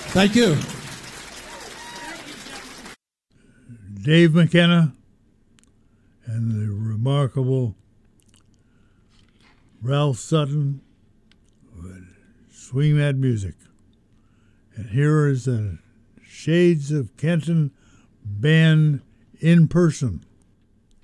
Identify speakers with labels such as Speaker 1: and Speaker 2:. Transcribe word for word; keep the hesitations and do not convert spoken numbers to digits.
Speaker 1: Thank you.
Speaker 2: Dave McKenna and the remarkable Ralph Sutton with Swing That Music. And here is the Shades of Kenton band in person.